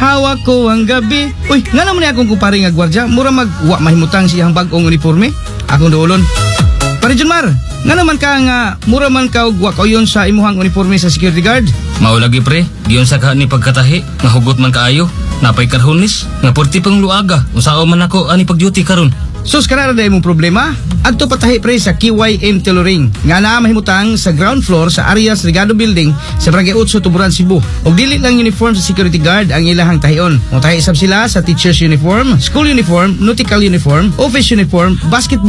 hawak ko ang gabi. Uy, nga naman akong kupare nga gwardya, mura magwa mahimutang siyang bagong uniforme. Akong doolon. Pare Junmar, nga naman ka nga mura man ka og wa kayon sa imuhang uniforme sa security guard. Mao lagi pre, giyon sa ni pagkatahi, nga hugot man kaayo. Napay karhunis, nga porti pang luaga. Usao man ako ani pag-duty karon. Sus, kanara na imong problema? Adto patahi pre sa QYM Tailoring. Nga naa mahimutang sa ground floor sa Arias Regado Building sa Barangay 8, Tuburan, Cebu. Og dili lang uniform sa security guard ang ilahang tahion. Mo tahi sab sila sa teacher's uniform, school uniform, nautical uniform, office uniform, basketball